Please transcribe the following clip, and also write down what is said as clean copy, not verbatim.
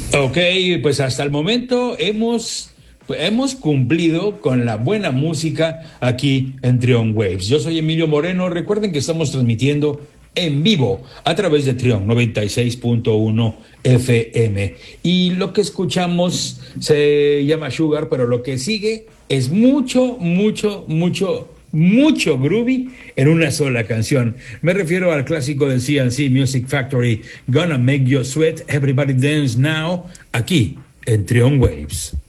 Ok, pues hasta el momento hemos cumplido con la buena música aquí en Trion Waves. Yo soy Emilio Moreno. Recuerden que estamos transmitiendo en vivo a través de Trion 96.1 FM. Y lo que escuchamos se llama Sugar, pero lo que sigue es mucho groovy en una sola canción. Me refiero al clásico del CNC Music Factory, Gonna Make You Sweat, Everybody Dance Now, aquí en Trion Waves.